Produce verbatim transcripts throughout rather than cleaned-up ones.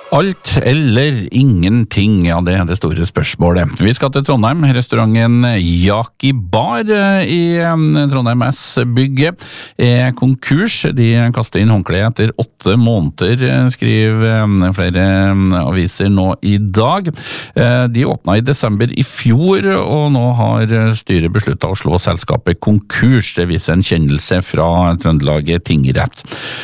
Alt eller ingenting, ja det er det store spørsmålet. Vi skal til Trondheim, restauranten Jaki Bar i Trondheim S-bygget er konkurs. De kaster inn håndkle etter åtte måneder, skriver flere aviser nå i dag. De åpnet i desember i fjor, og nå har styret besluttet å slå selskapet konkurs. Det viser en kjennelse fra Trøndelag tingrett.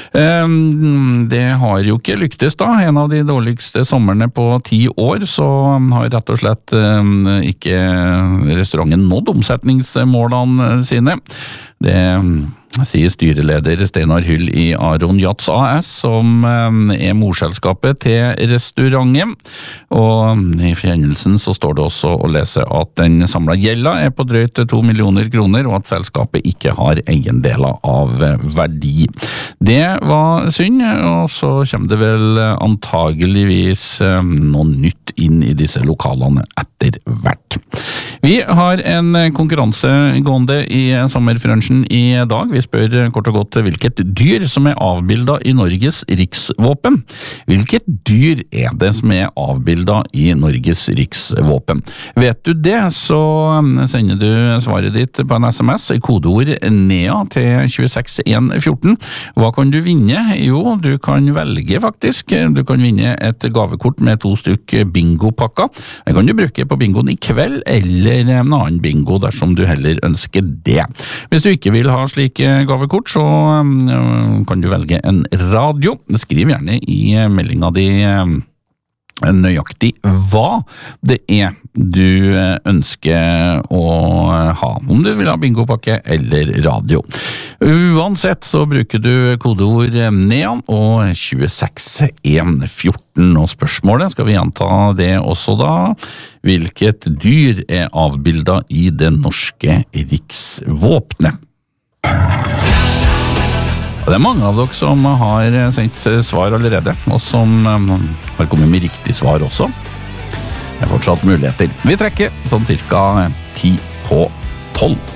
Det har jo ikke lyktes da, en av de dårligste sommerne på ti år, så har rett og slett ikke restauranten nådd omsetningsmålene sine. Det sier styreleder Steinar Hyll i Aron Yachts A S, som er morselskapet til restauranten. Og i kjennelsen så står det også å lese at den samlede gjelda er på drøyt to millioner kroner, og at selskapet ikke har eiendeler av verdi. Det var synd, og så kommer det vel antageligvis noe nytt inn i disse lokalene etter hvert. Vi har en konkurranse gående i sommerfrønsjen i dag. Vi spør kort og godt hvilket dyr som er avbildet i Norges riksvåpen. Hvilket dyr er det som er avbildet i Norges riksvåpen? Vet du det, så sender du svaret ditt på en sms, kodeord NEA til to seks en ett fire. Hva kan du vinne? Jo, du kan velge faktisk. Du kan vinne et gavekort med to stykk bingopakker. Det kan du bruke på bingoen i kveld, eller en annen bingo dersom du heller ønsker det. Hvis du ikke vil ha slike gavekort, så kan du velge en radio. Skriv gjerne i meldingen di nøyaktig hva det er du ønsker å ha, om du vil ha bingopakke eller radio. Uansett så bruker du kodeord NEA og to seks en ett fire, og spørsmålet skal vi anta det også da. Hvilket dyr er avbildet i det norske riksvåpenet? Det er mange av dere som har sendt svar allerede, og som har kommet med riktig svar også. Det er fortsatt muligheter. Vi trekker sånn cirka ti på tolv.